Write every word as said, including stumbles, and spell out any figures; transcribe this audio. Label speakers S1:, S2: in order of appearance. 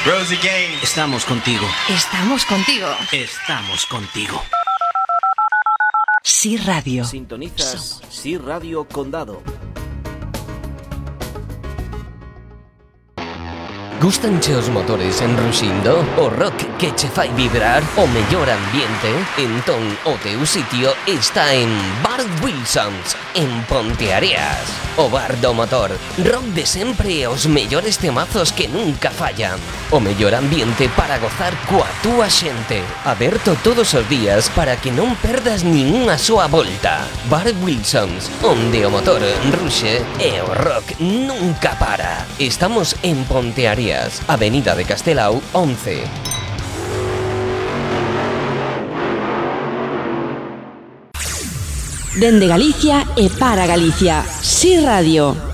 S1: Rosie Gaines.
S2: Estamos contigo.
S3: Estamos contigo.
S2: Estamos contigo.
S4: Sí Radio.
S2: Sintonizas Sí Radio Condado.
S5: Gústanche os motores en Ruxindo? O rock que che fai vibrar? O mellor ambiente? Entón o teu sitio está en Bar Wilsons, en Ponteareas. O bar do motor. Rock de sempre e os mellores temazos que nunca fallan. O mellor ambiente para gozar coa túa xente. Aberto todos os días para que non perdas nin unha soa volta. Bar Wilsons, onde o motor ruxe e o rock nunca para. Estamos en Ponteareas, Avenida de Castelao once.
S4: Dende Galicia e para Galicia. Sí Radio.